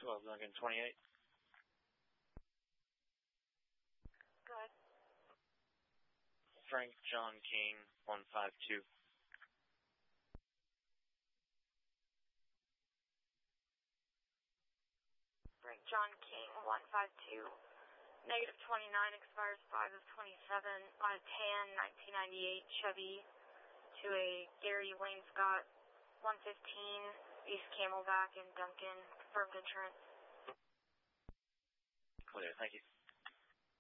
12 Lincoln 28. Go ahead. Frank John King 152. Frank John King 152. Negative 29 expires 5 of 27 on a tan 1998 Chevy to a Gary Wayne Scott 115 East Camelback in Duncan. Confirmed insurance. Clear, thank you.